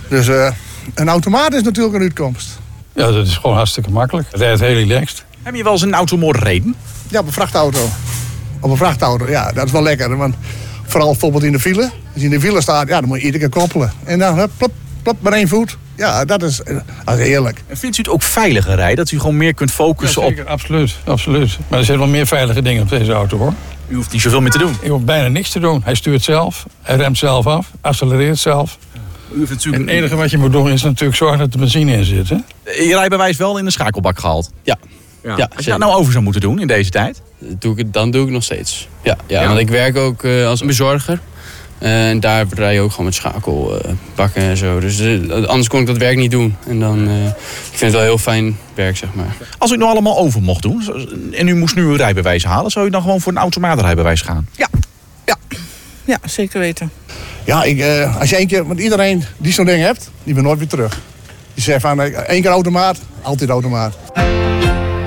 Dus een automaat is natuurlijk een uitkomst. Ja, dat is gewoon hartstikke makkelijk. Het rijdt heel relaxed. Heb je wel eens een automoor gereden? Ja, op een vrachtauto. Op een vrachtauto, ja, dat is wel lekker. Want vooral bijvoorbeeld in de file. Als je in de file staat, ja, dan moet je iedere keer koppelen. En dan plop, plop, maar 1 voet. Ja, dat is heerlijk. En vindt u het ook veiliger rijden? Dat u gewoon meer kunt focussen Zeker, op... absoluut. Maar er zijn wel meer veilige dingen op deze auto, hoor. U hoeft niet zoveel meer te doen. Ik hoef bijna niks te doen. Hij stuurt zelf, hij remt zelf af, accelereert zelf. U hoeft natuurlijk... En het enige wat je moet doen is natuurlijk zorgen dat de benzine in zit. Hè? Je rijbewijs wel in de schakelbak gehaald? Ja. Als je dat nou over zou moeten doen in deze tijd? Dan doe ik nog steeds. Ja, want ik werk ook als bezorger. En daar rij je ook gewoon met schakelbakken en zo. Dus anders kon ik dat werk niet doen. En dan, ik vind het wel heel fijn werk, zeg maar. Als u het nou allemaal over mocht doen en u moest nu uw rijbewijs halen, zou u dan gewoon voor een automaatrijbewijs gaan? Ja, zeker weten. Ja, als je 1 keer... Want iedereen die zo'n ding hebt, die wil nooit weer terug. Die zegt van 1 keer automaat, altijd automaat.